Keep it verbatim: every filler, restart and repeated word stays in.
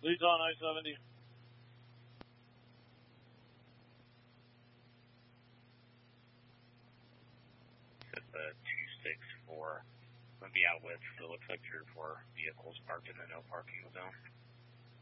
Leads on I seventy. It's a two six four. I'm going to be out with, so it looks like three or four vehicles parked in the no parking zone.